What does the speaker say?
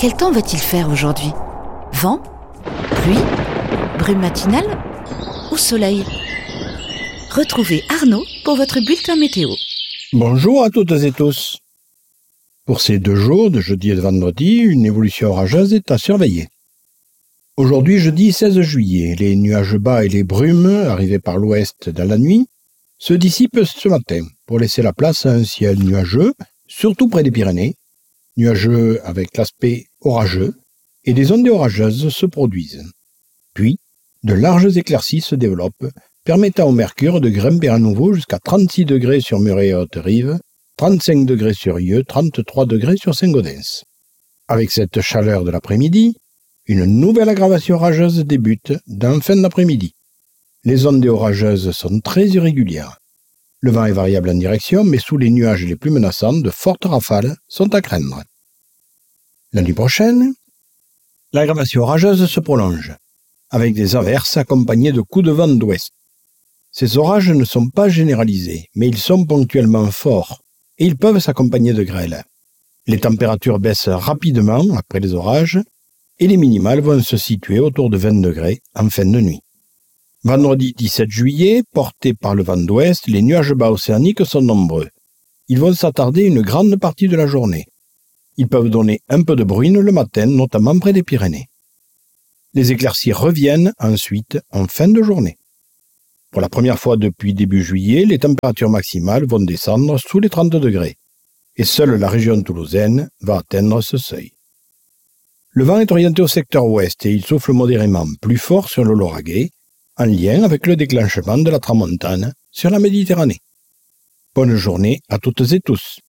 Quel temps va-t-il faire aujourd'hui? Vent? Pluie? Brume matinale? Ou soleil? Retrouvez Arnaud pour votre bulletin météo. Bonjour à toutes et tous. Pour ces 2 jours, de jeudi et de vendredi, une évolution orageuse est à surveiller. Aujourd'hui, jeudi 16 juillet, les nuages bas et les brumes, arrivés par l'ouest dans la nuit, se dissipent ce matin pour laisser la place à un ciel nuageux, surtout près des Pyrénées, nuageux avec l'aspect orageux, et des ondes orageuses se produisent. Puis, de larges éclaircies se développent, permettant au mercure de grimper à nouveau jusqu'à 36 degrés sur Muret et Haute-Rive, 35 degrés sur Yeux, 33 degrés sur Saint-Gaudens. Avec cette chaleur de l'après-midi, une nouvelle aggravation orageuse débute dans fin d'après-midi. Les ondes orageuses sont très irrégulières. Le vent est variable en direction, mais sous les nuages les plus menaçants, de fortes rafales sont à craindre. La nuit prochaine, l'aggravation orageuse se prolonge, avec des averses accompagnées de coups de vent d'ouest. Ces orages ne sont pas généralisés, mais ils sont ponctuellement forts, et ils peuvent s'accompagner de grêle. Les températures baissent rapidement après les orages, et les minimales vont se situer autour de 20 degrés en fin de nuit. Vendredi 17 juillet, portés par le vent d'ouest, les nuages bas océaniques sont nombreux. Ils vont s'attarder une grande partie de la journée. Ils peuvent donner un peu de bruine le matin, notamment près des Pyrénées. Les éclaircies reviennent ensuite en fin de journée. Pour la première fois depuis début juillet, les températures maximales vont descendre sous les 30 degrés. Et seule la région toulousaine va atteindre ce seuil. Le vent est orienté au secteur ouest et il souffle modérément, plus fort sur le Lauragais, en lien avec le déclenchement de la tramontane sur la Méditerranée. Bonne journée à toutes et tous.